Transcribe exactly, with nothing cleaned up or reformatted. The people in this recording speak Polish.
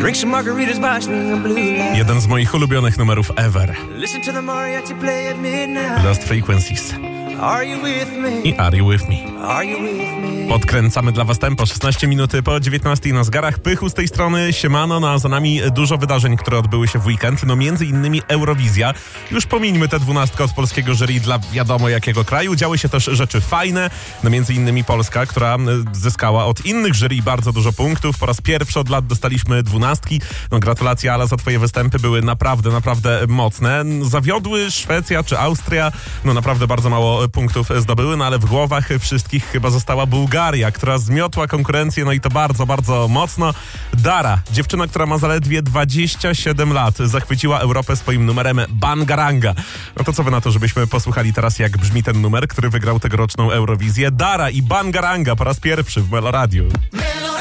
Drink some margaritas by swinging blue lights. Jeden z moich ulubionych numerów ever. Listen to the mariachi play at midnight. Lost Frequencies Are you with me? i Are You With Me. Are you with me? Podkręcamy dla was tempo. szesnaście minuty po dziewiętnastej na zegarach. Pychu z tej strony, siemano, no a za nami dużo wydarzeń, które odbyły się w weekend. No między innymi Eurowizja. Już pomińmy tę dwunastkę od polskiego jury dla wiadomo jakiego kraju. Działy się też rzeczy fajne. No między innymi Polska, która zyskała od innych jury bardzo dużo punktów. Po raz pierwszy od lat dostaliśmy dwunastki. No gratulacje, Ala, za twoje występy. Były naprawdę, naprawdę mocne. Zawiodły Szwecja czy Austria. No naprawdę bardzo mało punktów zdobyły, no ale w głowach wszystkich chyba została Bułgaria, która zmiotła konkurencję, no i to bardzo, bardzo mocno. Dara, dziewczyna, która ma zaledwie dwadzieścia siedem lat, zachwyciła Europę swoim numerem Bangaranga. No to co wy na to, żebyśmy posłuchali teraz, jak brzmi ten numer, który wygrał tegoroczną Eurowizję? Dara i Bangaranga po raz pierwszy w Melo Radio.